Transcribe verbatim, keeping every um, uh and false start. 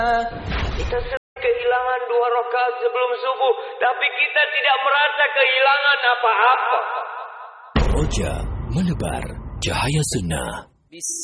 Kita sering kehilangan dua rakaat sebelum subuh, tapi kita tidak merasa kehilangan apa-apa. Roja menebar cahaya sunnah.